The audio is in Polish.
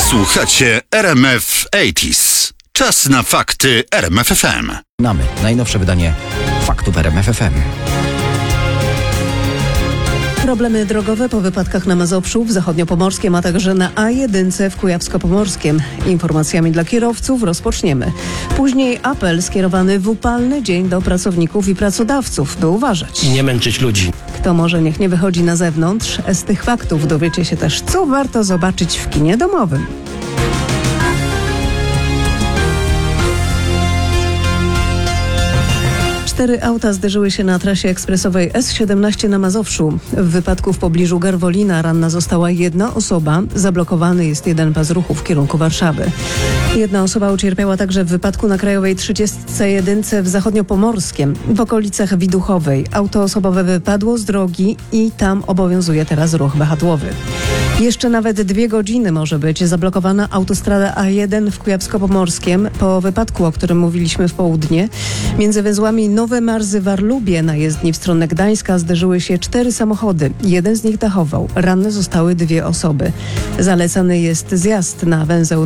Słuchacie RMF 80s. Czas na fakty RMF FM. Najnowsze wydanie faktów RMF FM. Problemy drogowe po wypadkach na Mazowszu, w Zachodniopomorskiem, a także na A1 w Kujawsko-Pomorskiem. Informacjami dla kierowców rozpoczniemy. Później apel skierowany w upalny dzień do pracowników i pracodawców, by uważać. I nie męczyć ludzi. Kto może, niech nie wychodzi na zewnątrz. Z tych faktów dowiecie się też, co warto zobaczyć w kinie domowym. Cztery auta zderzyły się na trasie ekspresowej S17 na Mazowszu. W wypadku w pobliżu Garwolina ranna została jedna osoba. Zablokowany jest jeden pas ruchu w kierunku Warszawy. Jedna osoba ucierpiała także w wypadku na Krajowej 31 w Zachodniopomorskiem, w okolicach Widuchowej. Auto osobowe wypadło z drogi i tam obowiązuje teraz ruch wahadłowy. Jeszcze nawet 2 godziny może być zablokowana autostrada A1 w Kujawsko-Pomorskiem po wypadku, o którym mówiliśmy w południe. Między węzłami Nowe Marzy-Warlubie na jezdni w stronę Gdańska zderzyły się 4 samochody. Jeden z nich dachował. Ranne zostały 2 osoby. Zalecany jest zjazd na węzeł